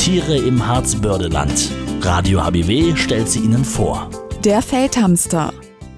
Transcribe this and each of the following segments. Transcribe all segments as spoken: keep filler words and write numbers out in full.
Tiere im Harzbördeland. Radio H B W stellt sie Ihnen vor. Der Feldhamster.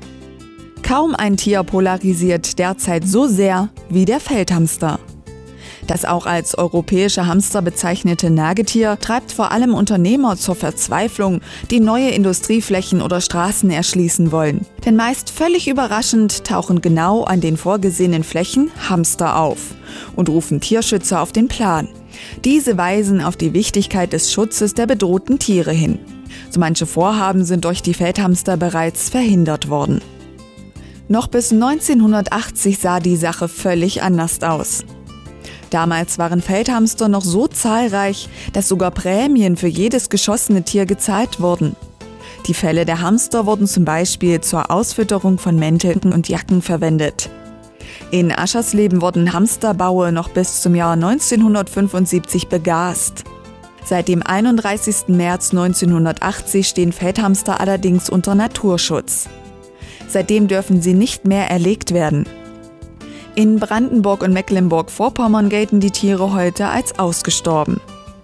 Kaum ein Tier polarisiert derzeit so sehr wie der Feldhamster. Das auch als europäischer Hamster bezeichnete Nagetier treibt vor allem Unternehmer zur Verzweiflung, die neue Industrieflächen oder Straßen erschließen wollen. Denn meist völlig überraschend tauchen genau an den vorgesehenen Flächen Hamster auf und rufen Tierschützer auf den Plan. Diese weisen auf die Wichtigkeit des Schutzes der bedrohten Tiere hin. So manche Vorhaben sind durch die Feldhamster bereits verhindert worden. Noch bis neunzehnhundertachtzig sah die Sache völlig anders aus. Damals waren Feldhamster noch so zahlreich, dass sogar Prämien für jedes geschossene Tier gezahlt wurden. Die Felle der Hamster wurden zum Beispiel zur Ausfütterung von Mänteln und Jacken verwendet. In Aschersleben wurden Hamsterbaue noch bis zum Jahr neunzehnhundertfünfundsiebzig begast. Seit dem einunddreißigsten März neunzehnhundertachtzig stehen Feldhamster allerdings unter Naturschutz. Seitdem dürfen sie nicht mehr erlegt werden. In Brandenburg und Mecklenburg-Vorpommern gelten die Tiere heute als ausgestorben.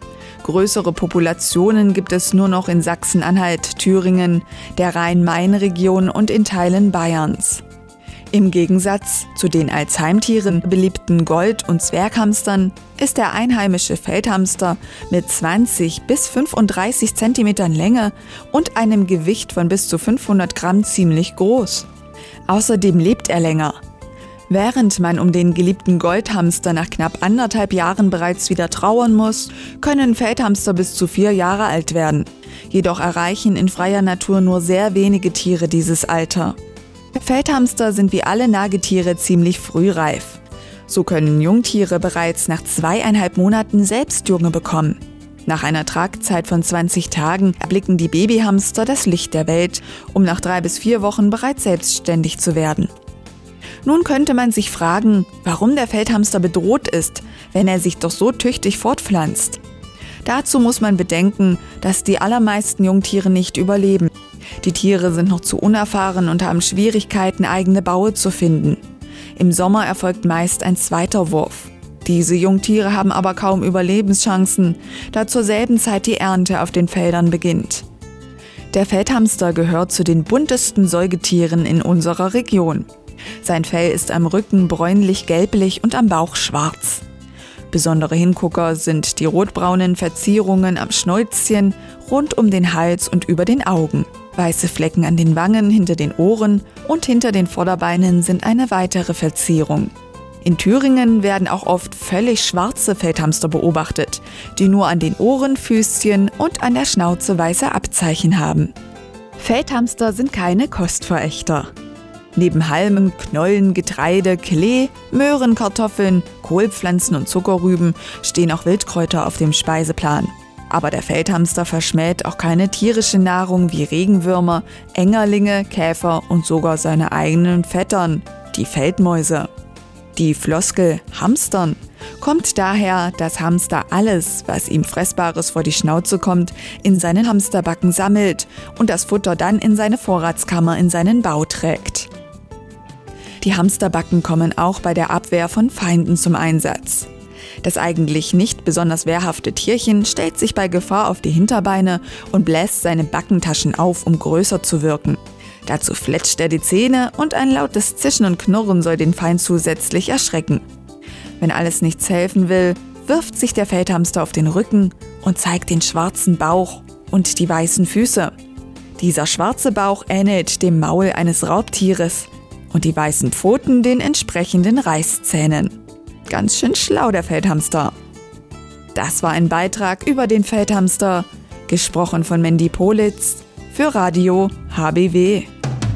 Größere Populationen gibt es nur noch in Sachsen-Anhalt, Thüringen, der Rhein-Main-Region und in Teilen Bayerns. Im Gegensatz zu den als Heimtieren beliebten Gold- und Zwerghamstern ist der einheimische Feldhamster mit zwanzig bis fünfunddreißig Zentimetern Länge und einem Gewicht von bis zu fünfhundert Gramm ziemlich groß. Außerdem lebt er länger. Während man um den geliebten Goldhamster nach knapp anderthalb Jahren bereits wieder trauern muss, können Feldhamster bis zu vier Jahre alt werden. Jedoch erreichen in freier Natur nur sehr wenige Tiere dieses Alter. Feldhamster sind wie alle Nagetiere ziemlich frühreif. So können Jungtiere bereits nach zweieinhalb Monaten selbst Junge bekommen. Nach einer Tragzeit von zwanzig Tagen erblicken die Babyhamster das Licht der Welt, um nach drei bis vier Wochen bereits selbstständig zu werden. Nun könnte man sich fragen, warum der Feldhamster bedroht ist, wenn er sich doch so tüchtig fortpflanzt. Dazu muss man bedenken, dass die allermeisten Jungtiere nicht überleben. Die Tiere sind noch zu unerfahren und haben Schwierigkeiten, eigene Baue zu finden. Im Sommer erfolgt meist ein zweiter Wurf. Diese Jungtiere haben aber kaum Überlebenschancen, da zur selben Zeit die Ernte auf den Feldern beginnt. Der Feldhamster gehört zu den buntesten Säugetieren in unserer Region. Sein Fell ist am Rücken bräunlich-gelblich und am Bauch schwarz. Besondere Hingucker sind die rotbraunen Verzierungen am Schnäuzchen, rund um den Hals und über den Augen. Weiße Flecken an den Wangen, hinter den Ohren und hinter den Vorderbeinen sind eine weitere Verzierung. In Thüringen werden auch oft völlig schwarze Feldhamster beobachtet, die nur an den Ohren, Füßchen und an der Schnauze weiße Abzeichen haben. Feldhamster sind keine Kostverächter. Neben Halmen, Knollen, Getreide, Klee, Möhren, Kartoffeln, Kohlpflanzen und Zuckerrüben stehen auch Wildkräuter auf dem Speiseplan. Aber der Feldhamster verschmäht auch keine tierische Nahrung wie Regenwürmer, Engerlinge, Käfer und sogar seine eigenen Vettern, die Feldmäuse. Die Floskel Hamstern kommt daher, dass Hamster alles, was ihm Fressbares vor die Schnauze kommt, in seinen Hamsterbacken sammelt und das Futter dann in seine Vorratskammer in seinen Bau trägt. Die Hamsterbacken kommen auch bei der Abwehr von Feinden zum Einsatz. Das eigentlich nicht besonders wehrhafte Tierchen stellt sich bei Gefahr auf die Hinterbeine und bläst seine Backentaschen auf, um größer zu wirken. Dazu fletscht er die Zähne und ein lautes Zischen und Knurren soll den Feind zusätzlich erschrecken. Wenn alles nichts helfen will, wirft sich der Feldhamster auf den Rücken und zeigt den schwarzen Bauch und die weißen Füße. Dieser schwarze Bauch ähnelt dem Maul eines Raubtieres und die weißen Pfoten den entsprechenden Reißzähnen. Ganz schön schlau, der Feldhamster. Das war ein Beitrag über den Feldhamster, gesprochen von Mandy Politz für Radio H B W.